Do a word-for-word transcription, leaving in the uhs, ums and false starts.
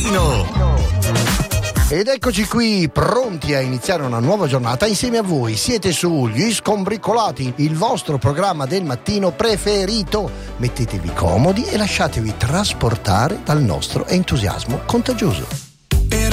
mattino. Ed eccoci qui, pronti a iniziare una nuova giornata insieme a voi. Siete su Gli Scombricolati, il vostro programma del mattino preferito. Mettetevi comodi e lasciatevi trasportare dal nostro entusiasmo contagioso.